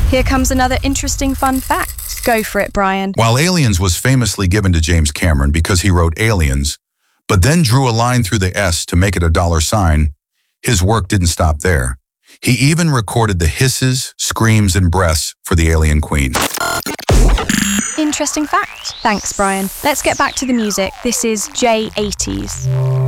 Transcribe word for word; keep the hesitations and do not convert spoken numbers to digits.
Here comes another interesting fun fact. Go for it, Brian. While Aliens was famously given to James Cameron because he wrote Aliens, but then drew a line through the S to make it a dollar sign, his work didn't stop there. He even recorded the hisses, screams, and breaths for the Alien Queen. Interesting fact. Thanks, Brian. Let's get back to the music. This is J eighties.